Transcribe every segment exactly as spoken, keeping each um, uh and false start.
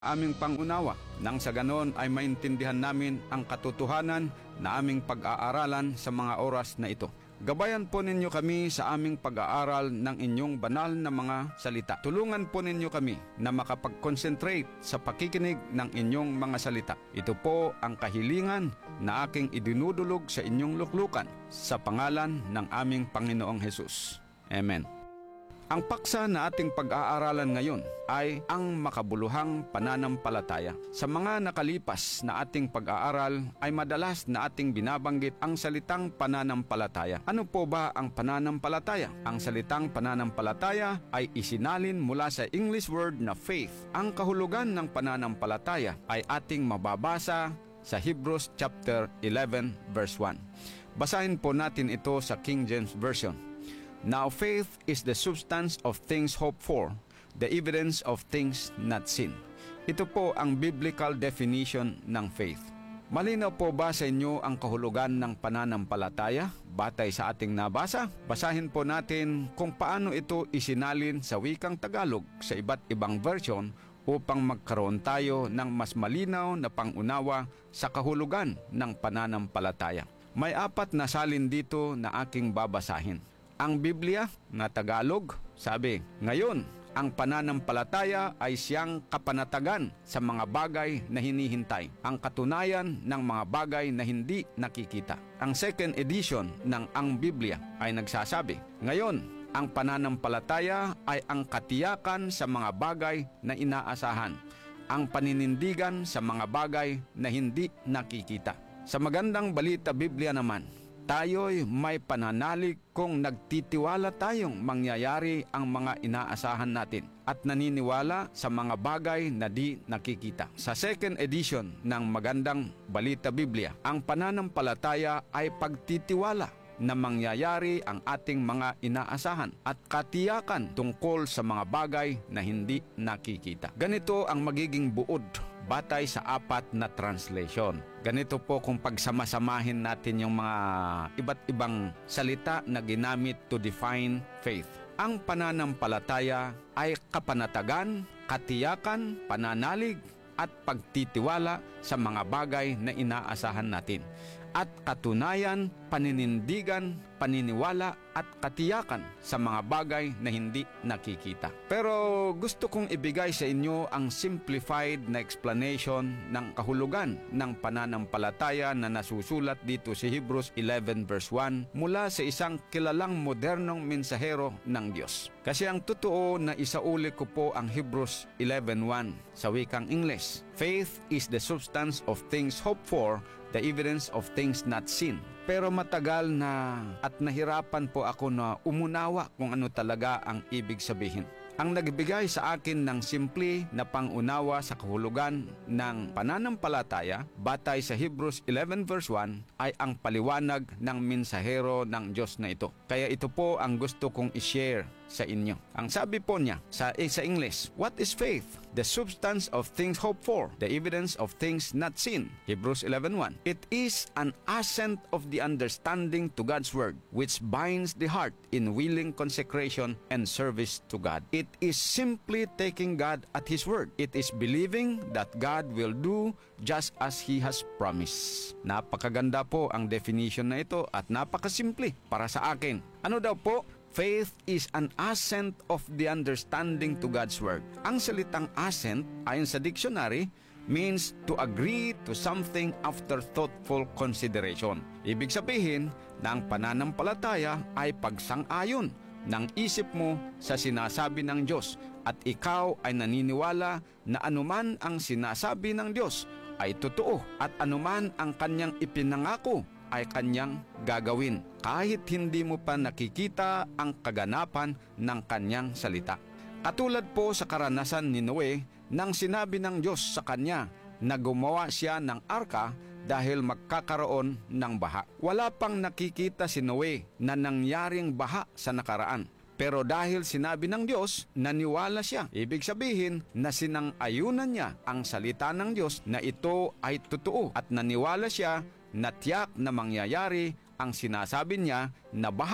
aming pangunawa, nang sa ganon ay maintindihan namin ang katotohanan na aming pag-aaralan sa mga oras na ito. Gabayan po ninyo kami sa aming pag-aaral ng inyong banal na mga salita. Tulungan po ninyo kami na makapag-concentrate sa pakikinig ng inyong mga salita. Ito po ang kahilingan na aking idinudulog sa inyong luklukan sa pangalan ng aming Panginoong Hesus. Amen. Ang paksa na ating pag-aaralan ngayon ay ang makabuluhang pananampalataya. Sa mga nakalipas na ating pag-aaral ay madalas na ating binabanggit ang salitang pananampalataya. Ano po ba ang pananampalataya? Ang salitang pananampalataya ay isinalin mula sa English word na faith. Ang kahulugan ng pananampalataya ay ating mababasa sa Hebrews chapter eleven verse one. Basahin po natin ito sa King James Version. Now faith is the substance of things hoped for, the evidence of things not seen. Ito po ang biblical definition ng faith. Malinaw po ba sa inyo ang kahulugan ng pananampalataya batay sa ating nabasa? Basahin po natin kung paano ito isinalin sa wikang Tagalog sa iba't ibang version upang magkaroon tayo ng mas malinaw na pangunawa sa kahulugan ng pananampalataya. May apat na salin dito na aking babasahin. Ang Biblia na Tagalog, sabi, ngayon, ang pananampalataya ay siyang kapanatagan sa mga bagay na hinihintay, ang katunayan ng mga bagay na hindi nakikita. Ang second edition ng Ang Biblia ay nagsasabi, ngayon, ang pananampalataya ay ang katiyakan sa mga bagay na inaasahan, ang paninindigan sa mga bagay na hindi nakikita. Sa Magandang Balita Biblia naman, tayo'y may pananalig kung nagtitiwala tayong mangyayari ang mga inaasahan natin at naniniwala sa mga bagay na di nakikita. Sa second edition ng Magandang Balita Biblia, ang pananampalataya ay pagtitiwala na mangyayari ang ating mga inaasahan at katiyakan tungkol sa mga bagay na hindi nakikita. Ganito ang magiging buod batay sa apat na translation. Ganito po kung pagsamasamahin natin yung mga iba't ibang salita na ginamit to define faith. Ang pananampalataya ay kapanatagan, katiyakan, pananalig, at pagtitiwala sa mga bagay na inaasahan natin. At katunayan, paninindigan, paniniwala at katiyakan sa mga bagay na hindi nakikita. Pero gusto kong ibigay sa inyo ang simplified na explanation ng kahulugan ng pananampalataya na nasusulat dito sa Hebrews eleven verse one mula sa isang kilalang modernong mensahero ng Diyos. Kasi ang totoo na isauli ko po ang Hebrews eleven one sa wikang English. Faith is the substance of things hoped for, the evidence of things not seen. Pero matagal na at nahirapan po ako na umunawa kung ano talaga ang ibig sabihin. Ang nagbigay sa akin ng simple na pangunawa sa kahulugan ng pananampalataya batay sa Hebrews eleven verse one ay ang paliwanag ng mensahero ng Diyos na ito. Kaya ito po ang gusto kong i-share sa inyo. Ang sabi po niya sa, eh, sa English, what is faith? The substance of things hoped for, the evidence of things not seen. Hebrews eleven one. It is an assent of the understanding to God's word, which binds the heart in willing consecration and service to God. It is simply taking God at His word. It is believing that God will do just as He has promised. Napakaganda po ang definition na ito at napakasimple para sa akin. Ano daw po? Faith is an assent of the understanding to God's word. Ang salitang assent, ayon sa dictionary, means to agree to something after thoughtful consideration. Ibig sabihin na ang pananampalataya ay pagsang-ayon ng isip mo sa sinasabi ng Diyos at ikaw ay naniniwala na anuman ang sinasabi ng Diyos ay totoo at anuman ang kanyang ipinangako ay kanyang gagawin kahit hindi mo pa nakikita ang kaganapan ng kanyang salita. Katulad po sa karanasan ni Noe nang sinabi ng Diyos sa kanya na gumawa siya ng arka dahil magkakaroon ng baha. Wala pang nakikita si Noe na nangyaring baha sa nakaraan. Pero dahil sinabi ng Diyos, naniwala siya. Ibig sabihin na sinang-ayunan niya ang salita ng Diyos na ito ay totoo at naniwala siya na tiyak na mangyayari ang sinasabi niya na baha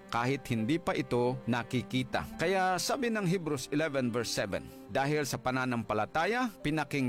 kahit hindi pa ito nakikita. Kaya sabi ng Hebrews eleven verse seven, dahil sa pananampalataya, pinaking